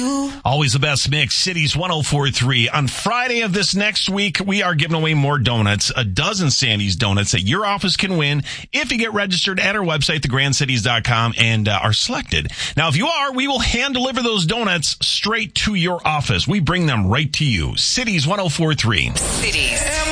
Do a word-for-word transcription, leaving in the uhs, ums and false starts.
you. Always the best mix, Cities one oh four point three. On Friday of this next week, we are giving away more donuts, a dozen Sandy's donuts that your office can win if you get registered at our website, the grand cities dot com, and uh, are selected. Now, if you are, we will hand deliver those donuts straight to your office. We bring them right to you. Cities one oh four point three. Cities